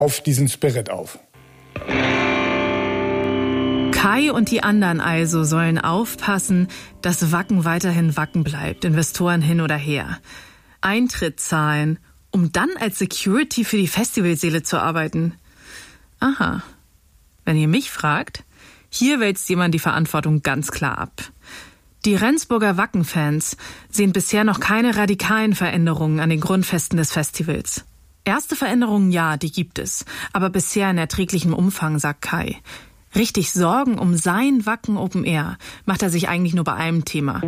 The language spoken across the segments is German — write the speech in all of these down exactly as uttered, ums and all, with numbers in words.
auf diesen Spirit auf. Kai und die anderen also sollen aufpassen, dass Wacken weiterhin Wacken bleibt, Investoren hin oder her. Eintritt zahlen, um dann als Security für die Festivalseele zu arbeiten. Aha. Wenn ihr mich fragt, hier wälzt jemand die Verantwortung ganz klar ab. Die Rendsburger Wacken-Fans sehen bisher noch keine radikalen Veränderungen an den Grundfesten des Festivals. Erste Veränderungen, ja, die gibt es, aber bisher in erträglichem Umfang, sagt Kai. Richtig Sorgen um sein Wacken Open Air macht er sich eigentlich nur bei einem Thema.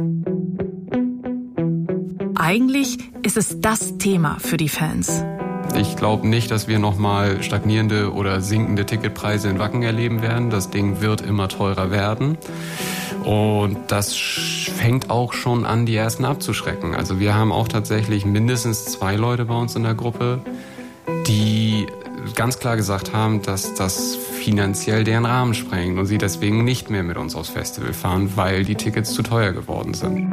Eigentlich ist es das Thema für die Fans. Ich glaube nicht, dass wir nochmal stagnierende oder sinkende Ticketpreise in Wacken erleben werden. Das Ding wird immer teurer werden. Und das fängt auch schon an, die Ersten abzuschrecken. Also wir haben auch tatsächlich mindestens zwei Leute bei uns in der Gruppe, die ganz klar gesagt haben, dass das finanziell deren Rahmen sprengt und sie deswegen nicht mehr mit uns aufs Festival fahren, weil die Tickets zu teuer geworden sind.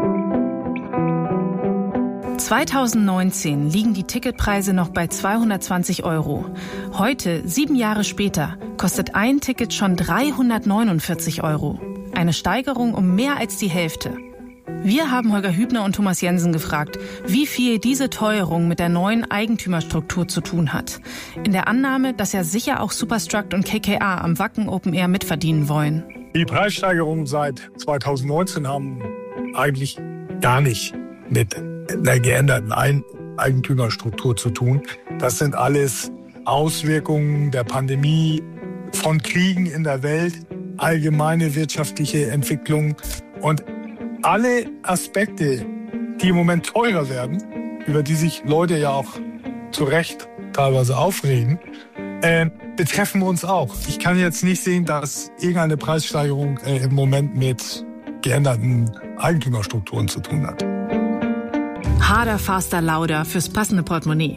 zweitausendneunzehn liegen die Ticketpreise noch bei zweihundertzwanzig Euro. Heute, sieben Jahre später, kostet ein Ticket schon dreihundertneunundvierzig Euro. Eine Steigerung um mehr als die Hälfte. Wir haben Holger Hübner und Thomas Jensen gefragt, wie viel diese Teuerung mit der neuen Eigentümerstruktur zu tun hat. In der Annahme, dass ja sicher auch Superstruct und K K A am Wacken Open Air mitverdienen wollen. Die Preissteigerungen seit zweitausendneunzehn haben eigentlich gar nicht mit einer geänderten Eigentümerstruktur zu tun. Das sind alles Auswirkungen der Pandemie, von Kriegen in der Welt, allgemeine wirtschaftliche Entwicklung und alle Aspekte, die im Moment teurer werden, über die sich Leute ja auch zu Recht teilweise aufregen, äh, betreffen uns auch. Ich kann jetzt nicht sehen, dass irgendeine Preissteigerung äh, im Moment mit geänderten Eigentümerstrukturen zu tun hat. Harder, faster, lauter fürs passende Portemonnaie.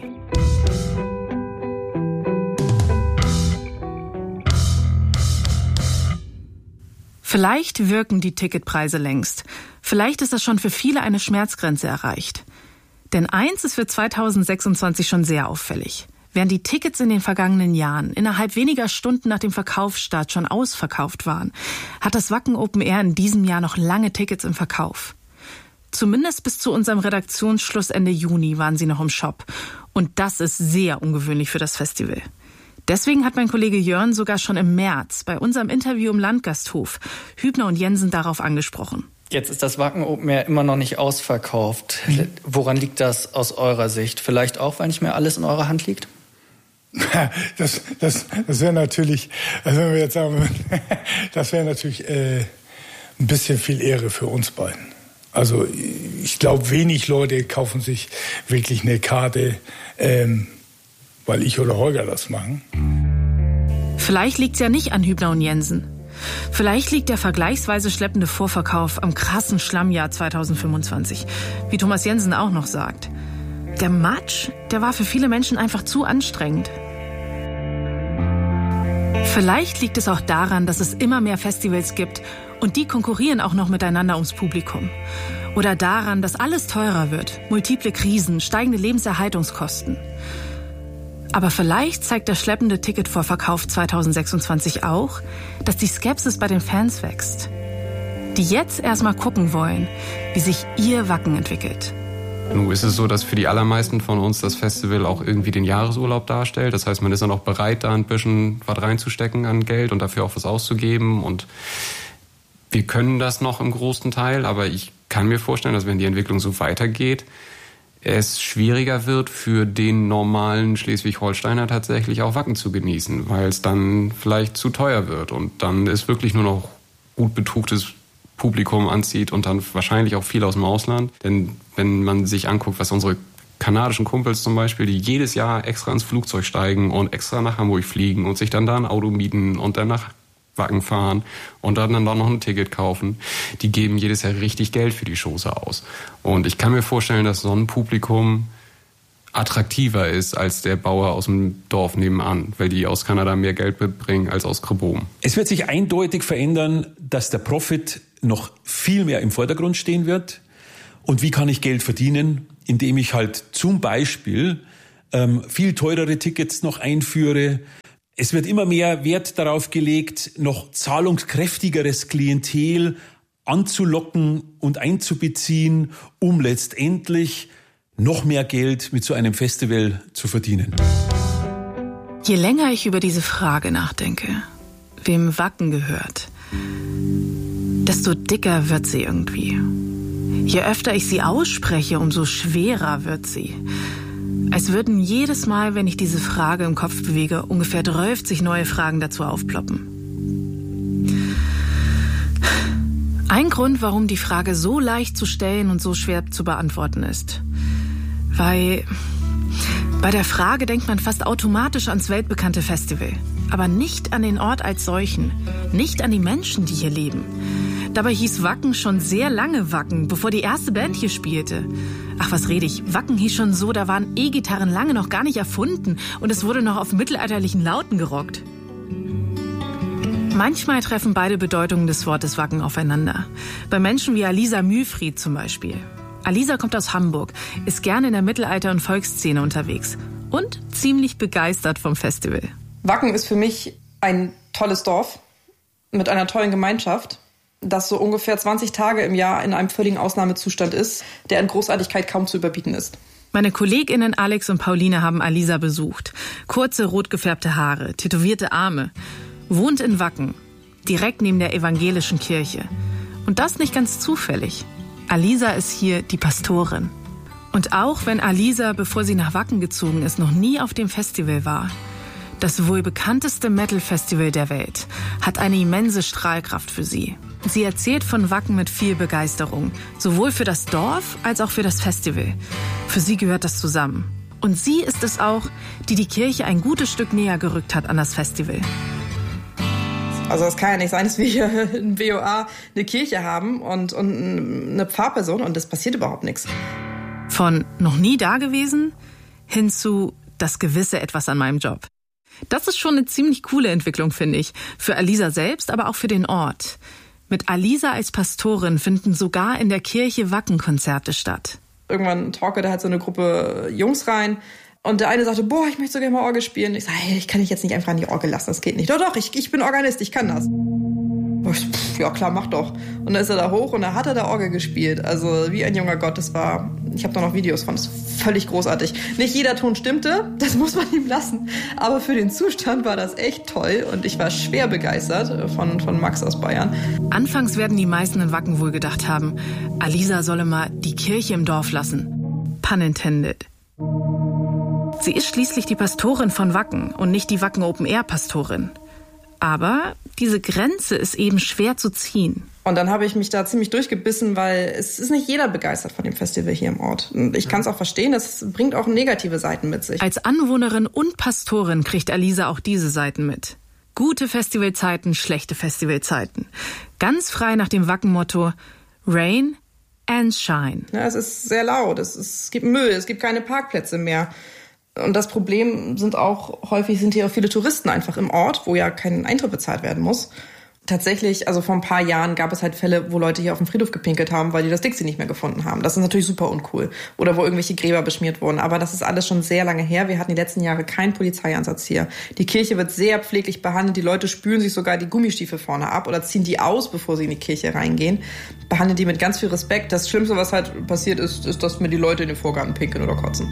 Vielleicht wirken die Ticketpreise längst. Vielleicht ist das schon für viele eine Schmerzgrenze erreicht. Denn eins ist für zweitausendsechsundzwanzig schon sehr auffällig. Während die Tickets in den vergangenen Jahren innerhalb weniger Stunden nach dem Verkaufsstart schon ausverkauft waren, hat das Wacken Open Air in diesem Jahr noch lange Tickets im Verkauf. Zumindest bis zu unserem Redaktionsschluss Ende Juni waren sie noch im Shop. Und das ist sehr ungewöhnlich für das Festival. Deswegen hat mein Kollege Jörn sogar schon im März bei unserem Interview im Landgasthof Hübner und Jensen darauf angesprochen. Jetzt ist das Wacken Open Air immer noch nicht ausverkauft. Mhm. Woran liegt das aus eurer Sicht? Vielleicht auch, weil nicht mehr alles in eurer Hand liegt? Das, das, das wäre natürlich, also wenn wir jetzt sagen, das wäre natürlich äh, ein bisschen viel Ehre für uns beiden. Also ich glaube, wenig Leute kaufen sich wirklich eine Karte, ähm, weil ich oder Holger das machen. Vielleicht liegt's ja nicht an Hübner und Jensen. Vielleicht liegt der vergleichsweise schleppende Vorverkauf am krassen Schlammjahr zweitausendfünfundzwanzig, wie Thomas Jensen auch noch sagt. Der Matsch, der war für viele Menschen einfach zu anstrengend. Vielleicht liegt es auch daran, dass es immer mehr Festivals gibt und die konkurrieren auch noch miteinander ums Publikum. Oder daran, dass alles teurer wird, multiple Krisen, steigende Lebenserhaltungskosten. Aber vielleicht zeigt der schleppende Ticketvorverkauf zweitausendsechsundzwanzig auch, dass die Skepsis bei den Fans wächst. Die jetzt erstmal gucken wollen, wie sich ihr Wacken entwickelt. Nun ist es so, dass für die allermeisten von uns das Festival auch irgendwie den Jahresurlaub darstellt. Das heißt, man ist dann auch bereit, da ein bisschen was reinzustecken an Geld und dafür auch was auszugeben. Und wir können das noch im großen Teil, aber ich kann mir vorstellen, dass wenn die Entwicklung so weitergeht, es schwieriger wird für den normalen Schleswig-Holsteiner tatsächlich auch Wacken zu genießen, weil es dann vielleicht zu teuer wird und dann ist wirklich nur noch gut betuchtes Publikum anzieht und dann wahrscheinlich auch viel aus dem Ausland. Denn wenn man sich anguckt, was unsere kanadischen Kumpels zum Beispiel, die jedes Jahr extra ins Flugzeug steigen und extra nach Hamburg fliegen und sich dann da ein Auto mieten und dann nach Wacken fahren und dann dann noch ein Ticket kaufen, die geben jedes Jahr richtig Geld für die Shows aus. Und ich kann mir vorstellen, dass so ein Publikum attraktiver ist als der Bauer aus dem Dorf nebenan, weil die aus Kanada mehr Geld mitbringen als aus Krebohm. Es wird sich eindeutig verändern, dass der Profit noch viel mehr im Vordergrund stehen wird. Und wie kann ich Geld verdienen? Indem ich halt zum Beispiel ähm, viel teurere Tickets noch einführe. Es wird immer mehr Wert darauf gelegt, noch zahlungskräftigeres Klientel anzulocken und einzubeziehen, um letztendlich noch mehr Geld mit so einem Festival zu verdienen. Je länger ich über diese Frage nachdenke, wem Wacken gehört, desto dicker wird sie irgendwie. Je öfter ich sie ausspreche, umso schwerer wird sie. Als würden jedes Mal, wenn ich diese Frage im Kopf bewege, ungefähr dreißig neue Fragen dazu aufploppen. Ein Grund, warum die Frage so leicht zu stellen und so schwer zu beantworten ist. Weil bei der Frage denkt man fast automatisch ans weltbekannte Festival. Aber nicht an den Ort als solchen. Nicht an die Menschen, die hier leben. Dabei hieß Wacken schon sehr lange Wacken, bevor die erste Band hier spielte. Ach, was rede ich? Wacken hieß schon so, da waren E-Gitarren lange noch gar nicht erfunden und es wurde noch auf mittelalterlichen Lauten gerockt. Manchmal treffen beide Bedeutungen des Wortes Wacken aufeinander. Bei Menschen wie Alisa Mühlfried zum Beispiel. Alisa kommt aus Hamburg, ist gerne in der Mittelalter- und Volksszene unterwegs und ziemlich begeistert vom Festival. Wacken ist für mich ein tolles Dorf mit einer tollen Gemeinschaft, das so ungefähr zwanzig Tage im Jahr in einem völligen Ausnahmezustand ist, der in Großartigkeit kaum zu überbieten ist. Meine KollegInnen Alex und Pauline haben Alisa besucht. Kurze, rot gefärbte Haare, tätowierte Arme. Wohnt in Wacken, direkt neben der evangelischen Kirche. Und das nicht ganz zufällig. Alisa ist hier die Pastorin. Und auch wenn Alisa, bevor sie nach Wacken gezogen ist, noch nie auf dem Festival war, das wohl bekannteste Metal-Festival der Welt hat eine immense Strahlkraft für sie. Sie erzählt von Wacken mit viel Begeisterung, sowohl für das Dorf als auch für das Festival. Für sie gehört das zusammen. Und sie ist es auch, die die Kirche ein gutes Stück näher gerückt hat an das Festival. Also es kann ja nicht sein, dass wir hier in B O A eine Kirche haben und, und eine Pfarrperson und es passiert überhaupt nichts. Von noch nie da gewesen hin zu das gewisse Etwas an meinem Job. Das ist schon eine ziemlich coole Entwicklung, finde ich. Für Alisa selbst, aber auch für den Ort. Mit Alisa als Pastorin finden sogar in der Kirche Wacken-Konzerte statt. Irgendwann talkte halt so eine Gruppe Jungs rein. Und der eine sagte, boah, ich möchte so gerne mal Orgel spielen. Ich sage, hey, ich kann dich jetzt nicht einfach an die Orgel lassen, das geht nicht. Doch, doch, ich, ich bin Organist, ich kann das. Pff, ja klar, mach doch. Und dann ist er da hoch und da hat er da Orgel gespielt. Also wie ein junger Gott, das war, ich habe da noch Videos von, das ist völlig großartig. Nicht jeder Ton stimmte, das muss man ihm lassen. Aber für den Zustand war das echt toll und ich war schwer begeistert von, von Max aus Bayern. Anfangs werden die meisten in Wacken wohl gedacht haben, Alisa solle mal die Kirche im Dorf lassen. Pun intended. Sie ist schließlich die Pastorin von Wacken und nicht die Wacken Open-Air-Pastorin. Aber diese Grenze ist eben schwer zu ziehen. Und dann habe ich mich da ziemlich durchgebissen, weil es ist nicht jeder begeistert von dem Festival hier im Ort. Und ich kann es auch verstehen, das bringt auch negative Seiten mit sich. Als Anwohnerin und Pastorin kriegt Alisa auch diese Seiten mit. Gute Festivalzeiten, schlechte Festivalzeiten. Ganz frei nach dem Wacken-Motto Rain and Shine. Ja, es ist sehr laut, es, ist, es gibt Müll, es gibt keine Parkplätze mehr. Und das Problem sind auch, häufig sind hier auch viele Touristen einfach im Ort, wo ja kein Eintritt bezahlt werden muss. Tatsächlich, also vor ein paar Jahren gab es halt Fälle, wo Leute hier auf dem Friedhof gepinkelt haben, weil die das Dixie nicht mehr gefunden haben. Das ist natürlich super uncool. Oder wo irgendwelche Gräber beschmiert wurden. Aber das ist alles schon sehr lange her. Wir hatten die letzten Jahre keinen Polizeieinsatz hier. Die Kirche wird sehr pfleglich behandelt. Die Leute spülen sich sogar die Gummistiefel vorne ab oder ziehen die aus, bevor sie in die Kirche reingehen. Behandeln die mit ganz viel Respekt. Das Schlimmste, was halt passiert ist, ist, dass mir die Leute in den Vorgarten pinkeln oder kotzen.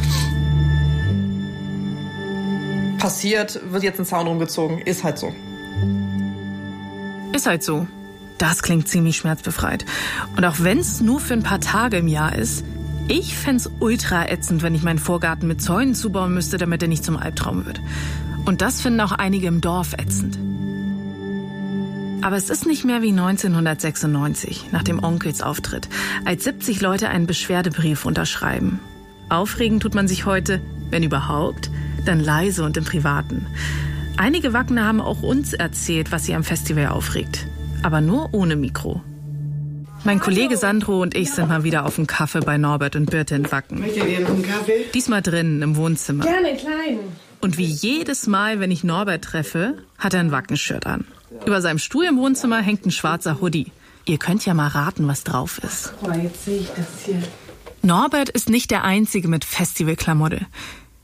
Passiert, wird jetzt ein Zaun rumgezogen, ist halt so. Ist halt so. Das klingt ziemlich schmerzbefreit. Und auch wenn es nur für ein paar Tage im Jahr ist, ich fänd's ultra ätzend, wenn ich meinen Vorgarten mit Zäunen zubauen müsste, damit er nicht zum Albtraum wird. Und das finden auch einige im Dorf ätzend. Aber es ist nicht mehr wie neunzehnhundertsechsundneunzig, nach dem Onkelsauftritt, als siebzig Leute einen Beschwerdebrief unterschreiben. Aufregen tut man sich heute, wenn überhaupt, dann leise und im Privaten. Einige Wackener haben auch uns erzählt, was sie am Festival aufregt. Aber nur ohne Mikro. Mein Kollege Sandro und ich sind mal wieder auf dem Kaffee bei Norbert und Birte in Wacken. Möchtet ihr noch einen Kaffee? Diesmal drinnen im Wohnzimmer. Gerne, klein. Und wie jedes Mal, wenn ich Norbert treffe, hat er ein Wacken-Shirt an. Über seinem Stuhl im Wohnzimmer hängt ein schwarzer Hoodie. Ihr könnt ja mal raten, was drauf ist. Oh, jetzt sehe ich das hier. Norbert ist nicht der Einzige mit Festivalklamotte.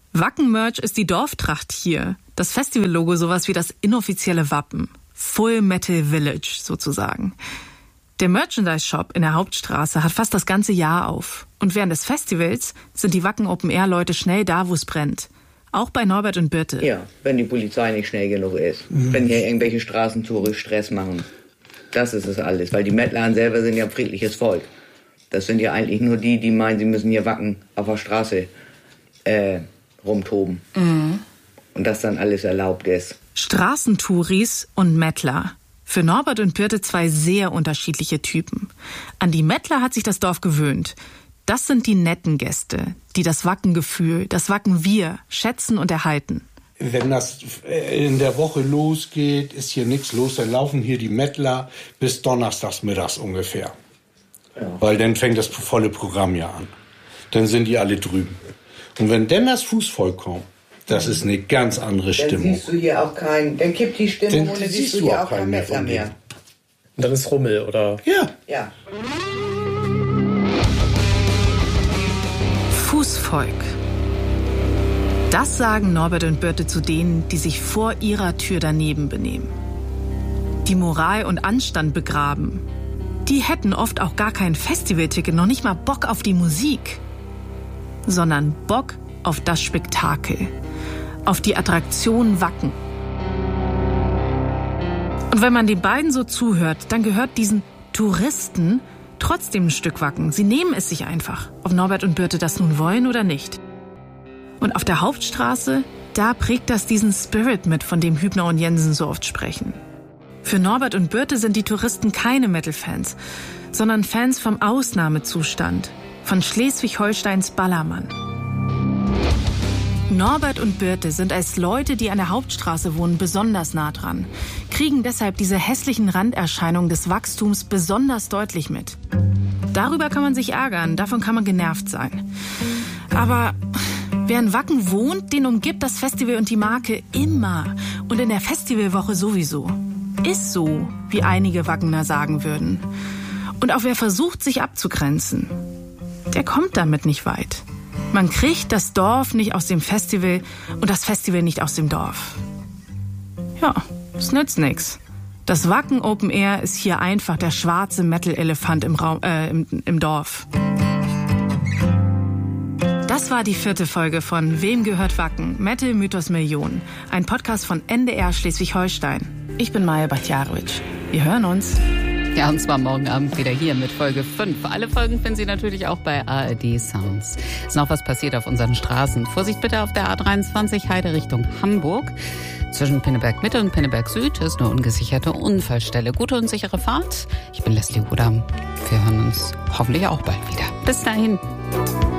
Wacken-Merch ist die Dorftracht hier. Das Festival-Logo sowas wie das inoffizielle Wappen. Full Metal Village sozusagen. Der Merchandise-Shop in der Hauptstraße hat fast das ganze Jahr auf. Und während des Festivals sind die Wacken Open-Air-Leute schnell da, wo es brennt. Auch bei Norbert und Birte. Ja, wenn die Polizei nicht schnell genug ist. Mhm. Wenn hier irgendwelche Straßentore Stress machen. Das ist es alles. Weil die Mettler selber sind ja friedliches Volk. Das sind ja eigentlich nur die, die meinen, sie müssen hier Wacken auf der Straße äh, rumtoben. Mhm. Und das dann alles erlaubt ist. Straßentouris und Mettler. Für Norbert und Birte zwei sehr unterschiedliche Typen. An die Mettler hat sich das Dorf gewöhnt. Das sind die netten Gäste, die das Wackengefühl, das Wacken-Wir schätzen und erhalten. Wenn das in der Woche losgeht, ist hier nichts los. Dann laufen hier die Mettler bis donnerstags mittags ungefähr. Ja. Weil dann fängt das volle Programm ja an. Dann sind die alle drüben. Und wenn dann das Fußvolk kommt, das ist eine ganz andere Stimmung. Dann siehst du hier auch keinen, dann kippt die Stimmung und dann siehst du hier auch keinen Mettler mehr. Und dann ist Rummel, oder? Ja. Ja. Fußvolk. Das sagen Norbert und Birte zu denen, die sich vor ihrer Tür daneben benehmen. Die Moral und Anstand begraben. Die hätten oft auch gar kein Festivalticket, noch nicht mal Bock auf die Musik, sondern Bock auf das Spektakel, auf die Attraktion Wacken. Und wenn man den beiden so zuhört, dann gehört diesen Touristen trotzdem ein Stück Wacken. Sie nehmen es sich einfach, ob Norbert und Birte das nun wollen oder nicht. Und auf der Hauptstraße, da prägt das diesen Spirit mit, von dem Hübner und Jensen so oft sprechen. Für Norbert und Birte sind die Touristen keine Metal-Fans, sondern Fans vom Ausnahmezustand, von Schleswig-Holsteins Ballermann. Norbert und Birte sind als Leute, die an der Hauptstraße wohnen, besonders nah dran, kriegen deshalb diese hässlichen Randerscheinungen des Wachstums besonders deutlich mit. Darüber kann man sich ärgern, davon kann man genervt sein. Aber wer in Wacken wohnt, den umgibt das Festival und die Marke immer. Und in der Festivalwoche sowieso. Ist so, wie einige Wackener sagen würden. Und auch wer versucht, sich abzugrenzen, der kommt damit nicht weit. Man kriegt das Dorf nicht aus dem Festival und das Festival nicht aus dem Dorf. Ja, es nützt nix. Das Wacken Open Air ist hier einfach der schwarze Metal-Elefant im, Raum, äh, im, im Dorf. Das war die vierte Folge von Wem gehört Wacken? Metal Mythos Million. Ein Podcast von N D R Schleswig-Holstein. Ich bin Maja Bachjarowitsch. Wir hören uns. Ja, und zwar morgen Abend wieder hier mit Folge fünf. Alle Folgen finden Sie natürlich auch bei A R D Sounds. Ist noch was passiert auf unseren Straßen. Vorsicht bitte auf der A dreiundzwanzig Heide Richtung Hamburg. Zwischen Pinneberg Mitte und Pinneberg Süd ist eine ungesicherte Unfallstelle. Gute und sichere Fahrt. Ich bin Leslie Rudam. Wir hören uns hoffentlich auch bald wieder. Bis dahin.